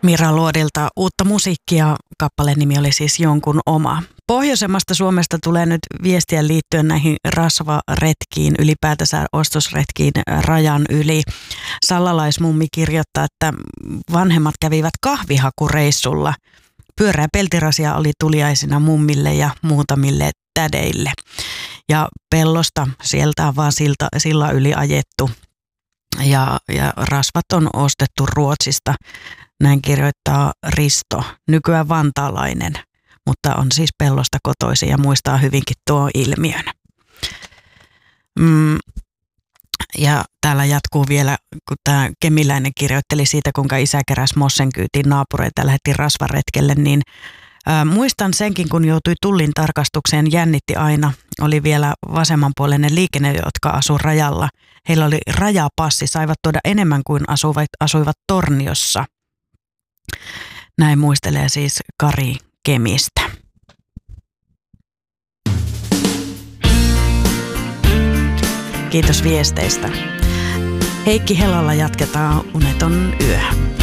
Mira Luodilta uutta musiikkia. Kappaleen nimi oli siis Jonkun oma. Pohjoisemmasta Suomesta tulee nyt viestiä liittyen näihin rasvaretkiin, ylipäätänsä ostosretkiin rajan yli. Sallalaismummi kirjoittaa, että vanhemmat kävivät kahvihakureissulla. Pyöreä peltirasia oli tuliaisina mummille ja muutamille tädeille. Ja pellosta sieltä on vaan sillä yli ajettu ja rasvat on ostettu Ruotsista. Näin kirjoittaa Risto, nykyään vantaalainen, mutta on siis pellosta kotoisin ja muistaa hyvinkin tuo ilmiön. Ja täällä jatkuu vielä, kun tämä kemiläinen kirjoitteli siitä, kuinka isä keräsi mossen kyytiin naapureita ja lähetti rasvaretkelle, niin muistan senkin, kun joutui tullin tarkastukseen, jännitti aina. Oli vielä vasemmanpuoleinen liikenne, jotka asuivat rajalla. Heillä oli rajapassi, saivat tuoda enemmän kuin asuivat Torniossa. Näin muistelee siis Kari Kemistä. Kiitos viesteistä. Heikki Helalla jatketaan Uneton yö.